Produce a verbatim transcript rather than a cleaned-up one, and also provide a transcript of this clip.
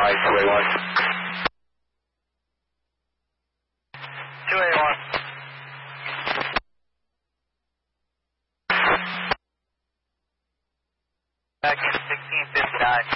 five, two A one. two A one. Back in sixteen fifty-nine.